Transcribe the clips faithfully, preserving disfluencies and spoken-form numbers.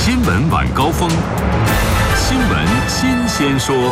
新闻晚高峰，新闻新鲜说。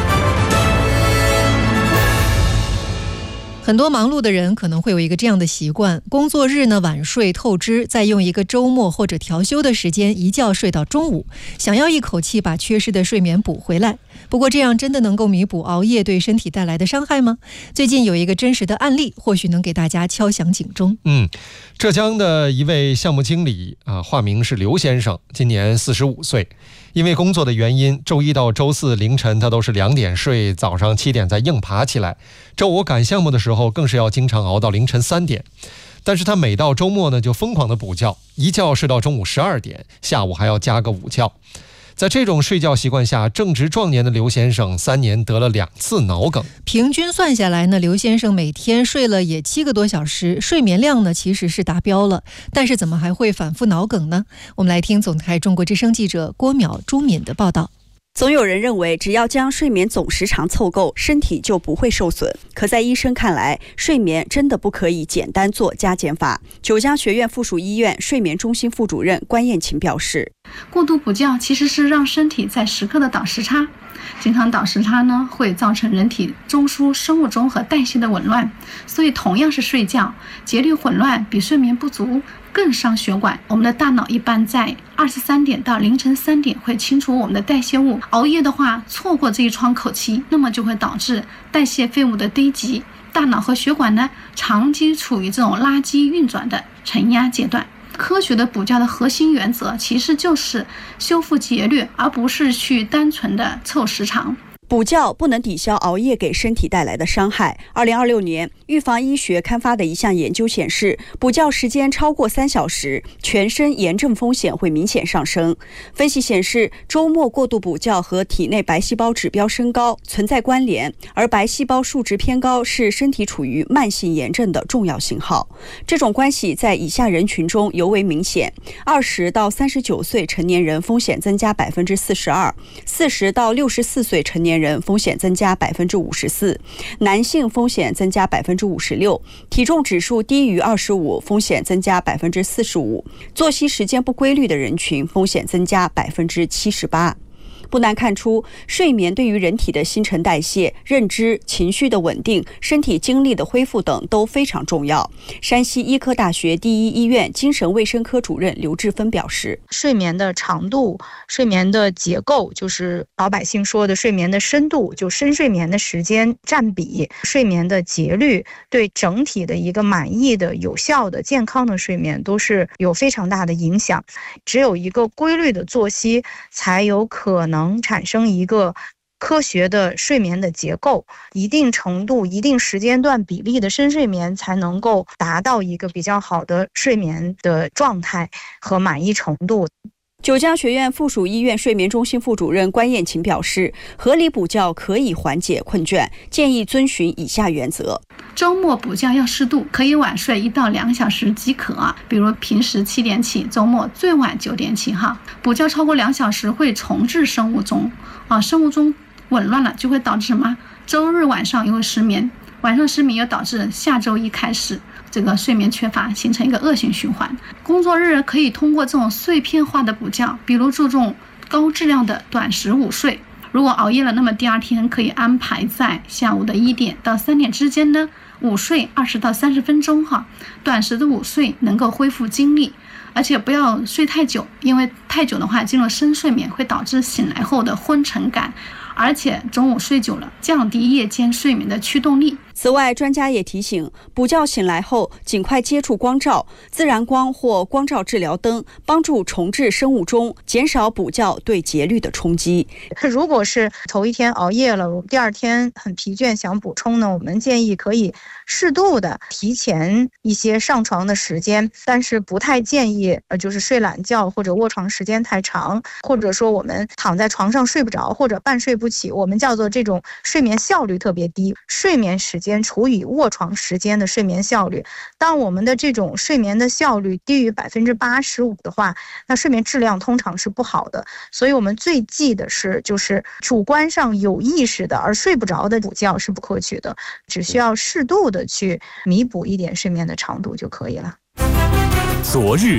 很多忙碌的人可能会有一个这样的习惯，工作日呢晚睡透支，再用一个周末或者调休的时间一觉睡到中午，想要一口气把缺失的睡眠补回来。不过这样真的能够弥补熬夜对身体带来的伤害吗？最近有一个真实的案例，或许能给大家敲响警钟。 嗯，浙江的一位项目经理啊，化名是刘先生，今年四十五岁。因为工作的原因，周一到周四凌晨他都是两点睡，早上七点再硬爬起来。周五赶项目的时候，更是要经常熬到凌晨三点。但是他每到周末呢，就疯狂的补觉，一觉睡到中午十二点，下午还要加个午觉。在这种睡觉习惯下，正值壮年的刘先生三年得了两次脑梗。 平均算下来呢，刘先生每天睡了也七个多小时，睡眠量呢其实是达标了，但是怎么还会反复脑梗呢？我们来听总台中国之声记者郭淼、朱敏的报道。 总有人认为，只要将睡眠总时长凑够，身体就不会受损。可在医生看来，睡眠真的不可以简单做加减法。九江学院附属医院睡眠中心副主任关燕琴表示， 过度补觉其实是让身体在时刻的倒时差，经常倒时差呢，会造成人体中枢、生物钟和代谢的紊乱。所以同样是睡觉，节律混乱比睡眠不足更伤血管。我们的大脑一般在二十三点到凌晨三点会清除我们的代谢物，熬夜的话错过这一窗口期，那么就会导致代谢废物的堆积，大脑和血管呢长期处于这种垃圾运转的承压阶段。科学的补觉的核心原则其实就是修复节律，而不是去单纯的凑时长。 补觉不能抵消熬夜给身体带来的伤害。二零二六年，预防医学刊发的一项研究显示，补觉时间超过三小时，全身炎症风险会明显上升。分析显示，周末过度补觉和体内白细胞指标升高存在关联，而白细胞数值偏高是身体处于慢性炎症的重要信号。这种关系在以下人群中尤为明显：二十到三十九岁成年人风险增加百分之四十二，四十到六十四岁成年人人风险增加百分之五十四，男性风险增加百分之五十六，体重指数低于二十五，风险增加百分之四十五，作息时间不规律的人群风险增加百分之七十八。不难看出，睡眠对于人体的新陈代谢、认知、情绪的稳定、身体精力的恢复等都非常重要。山西医科大学第一医院精神卫生科主任刘志芬表示， 睡眠的长度、睡眠的结构，就是老百姓说的睡眠的深度，就深睡眠的时间占比、睡眠的节律，对整体的一个满意的、有效的、健康的睡眠都是有非常大的影响。只有一个规律的作息，才有可能能产生一个科学的睡眠的结构，一定程度、一定时间段比例的深睡眠才能够达到一个比较好的睡眠的状态和满意程度。 九江学院附属医院睡眠中心副主任关燕琴表示，合理补觉可以缓解困倦，建议遵循以下原则。 周末补觉要适度，可以晚睡一到两小时即可啊。比如平时七点起，周末最晚九点起哈。补觉超过两小时会重置生物钟啊，生物钟紊乱了就会导致什么？周日晚上又会失眠，晚上失眠又导致下周一开始这个睡眠缺乏，形成一个恶性循环。工作日可以通过这种碎片化的补觉，比如注重高质量的短时午睡。如果熬夜了，那么第二天可以安排在下午的一点到三点之间呢，午睡二十到三十分钟哈。短时的午睡能够恢复精力，而且不要睡太久，因为太久的话进入深睡眠会导致醒来后的昏沉感，而且中午睡久了降低夜间睡眠的驱动力。 此外，专家也提醒，补觉醒来后尽快接触光照、自然光或光照治疗灯，帮助重置生物钟，减少补觉对节律的冲击。 如果是头一天熬夜了，第二天很疲倦想补充呢，我们建议可以适度的提前一些上床的时间，但是不太建议呃就是睡懒觉或者卧床时间太长，或者说我们躺在床上睡不着或者半睡不起，我们叫做这种睡眠效率特别低，睡眠时间除以卧床时间的睡眠效率。当我们的这种睡眠的效率低于百分之八十五的话，那睡眠质量通常是不好的。所以我们最忌的是就是主观上有意识的而睡不着的补觉是不可取的，只需要适度的去弥补一点睡眠的长度就可以了。 昨日